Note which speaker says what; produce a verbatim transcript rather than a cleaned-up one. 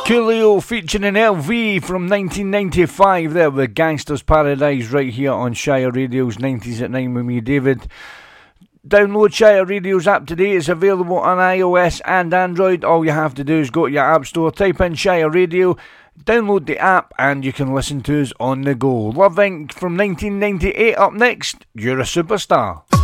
Speaker 1: Coolio featuring L V from nineteen ninety-five there with Gangster's Paradise right here on Shire Radio's nineties at nine with me, David. Download Shire Radio's app today. It's available on iOS and Android. All you have to do is go to your app store, type in Shire Radio, download the app, and you can listen to us on the go. Love Incorporated from nineteen ninety-eight up next. You're a Superstar.